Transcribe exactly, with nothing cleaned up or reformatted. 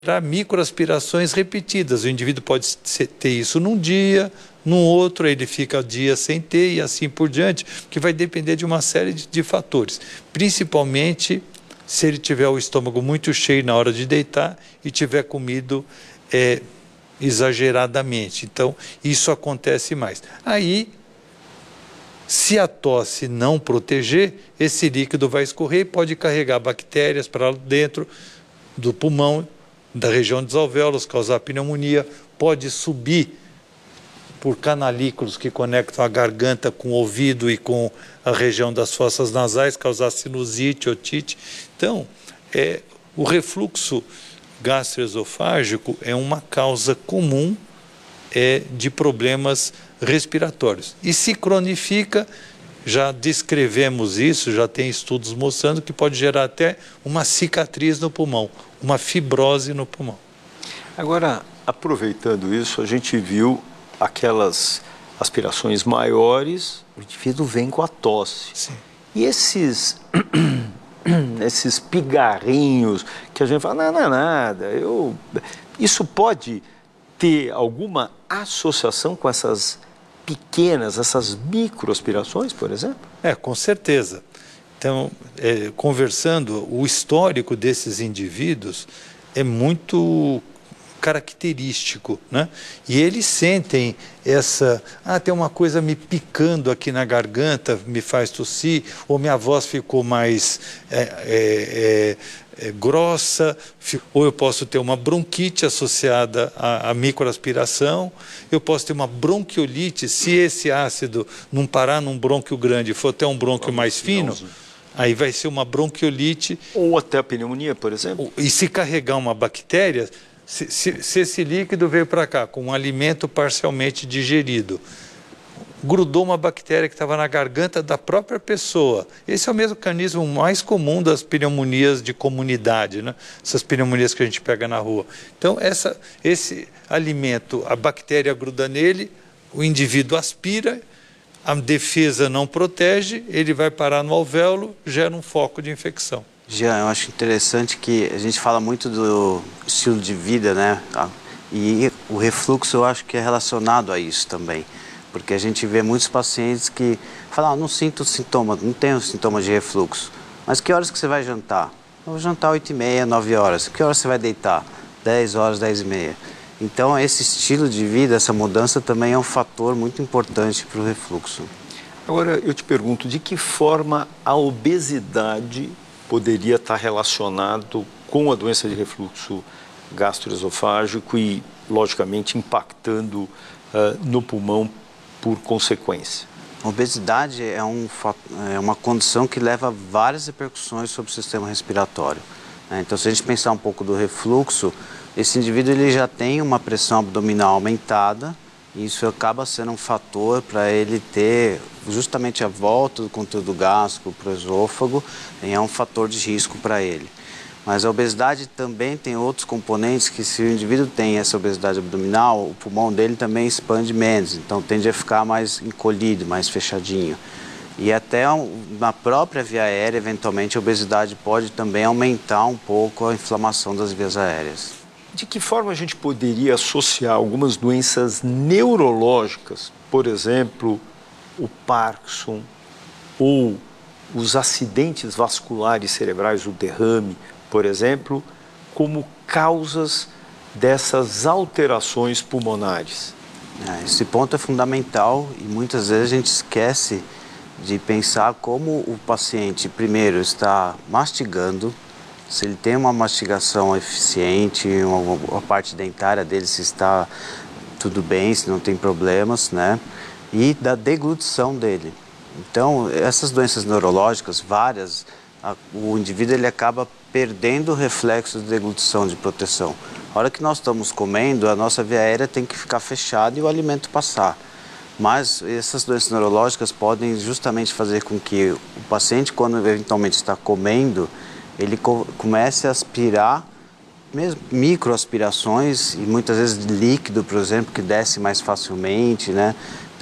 microaspirações repetidas. O indivíduo pode ter isso num dia, num outro ele fica dias sem ter e assim por diante, que vai depender de uma série de, de fatores, principalmente se ele tiver o estômago muito cheio na hora de deitar e tiver comido é, exageradamente. Então, isso acontece mais. Aí, se a tosse não proteger, esse líquido vai escorrer e pode carregar bactérias para dentro do pulmão, da região dos alvéolos, causar pneumonia, pode subir por canalículos que conectam a garganta com o ouvido e com a região das fossas nasais, causar sinusite, otite. Então, é, o refluxo gastroesofágico é uma causa comum é, de problemas respiratórios. E se cronifica, já descrevemos isso, já tem estudos mostrando que pode gerar até uma cicatriz no pulmão, uma fibrose no pulmão. Agora, aproveitando isso, a gente viu aquelas aspirações maiores, o indivíduo vem com a tosse. Sim. E esses, esses pigarrinhos que a gente fala, não, não é nada, eu... isso pode ter alguma associação com essas pequenas, essas microaspirações, por exemplo? É, com certeza. Então, é, conversando, o histórico desses indivíduos é muito característico, né? E eles sentem essa, ah, tem uma coisa me picando aqui na garganta, me faz tossir, ou minha voz ficou mais é, é, é, é, grossa, ou eu posso ter uma bronquite associada à, à microaspiração, eu posso ter uma bronquiolite, se esse ácido não parar num brônquio grande e for até um brônquio mais fino, aí vai ser uma bronquiolite. Ou até a pneumonia, por exemplo. E se carregar uma bactéria, se, se, se esse líquido veio para cá com um alimento parcialmente digerido, grudou uma bactéria que estava na garganta da própria pessoa. Esse é o mecanismo mais comum das pneumonias de comunidade, né? Essas pneumonias que a gente pega na rua. Então, essa, esse alimento, a bactéria gruda nele, o indivíduo aspira, a defesa não protege, ele vai parar no alvéolo, gera um foco de infecção. Jean, eu acho interessante que a gente fala muito do estilo de vida, né? E o refluxo eu acho que é relacionado a isso também. Porque a gente vê muitos pacientes que falam, ah, não sinto sintoma, não tenho sintomas de refluxo. Mas que horas que você vai jantar? Eu vou jantar oito e meia, nove horas. Que horas você vai deitar? dez horas, dez e meia. Então, esse estilo de vida, essa mudança também é um fator muito importante para o refluxo. Agora, eu te pergunto, de que forma a obesidade poderia estar relacionado com a doença de refluxo gastroesofágico e, logicamente, impactando uh, no pulmão por consequência? A obesidade é, um, é uma condição que leva várias repercussões sobre o sistema respiratório. Né? Então, se a gente pensar um pouco do refluxo, esse indivíduo ele já tem uma pressão abdominal aumentada e isso acaba sendo um fator para ele ter justamente a volta do conteúdo gástrico para o esôfago, é um fator de risco para ele. Mas a obesidade também tem outros componentes que, se o indivíduo tem essa obesidade abdominal, o pulmão dele também expande menos, então tende a ficar mais encolhido, mais fechadinho. E até na própria via aérea, eventualmente, a obesidade pode também aumentar um pouco a inflamação das vias aéreas. De que forma a gente poderia associar algumas doenças neurológicas, por exemplo, o Parkinson ou os acidentes vasculares cerebrais, o derrame, por exemplo, como causas dessas alterações pulmonares? Esse ponto é fundamental e muitas vezes a gente esquece de pensar como o paciente, primeiro, está mastigando, se ele tem uma mastigação eficiente, uma, a parte dentária dele se está tudo bem, se não tem problemas, né? E da deglutição dele. Então, essas doenças neurológicas, várias, a, o indivíduo ele acaba perdendo o reflexo de deglutição, de proteção. A hora que nós estamos comendo, a nossa via aérea tem que ficar fechada e o alimento passar. Mas essas doenças neurológicas podem justamente fazer com que o paciente, quando eventualmente está comendo, ele co comece a aspirar, mesmo microaspirações, e muitas vezes líquido, por exemplo, que desce mais facilmente, né?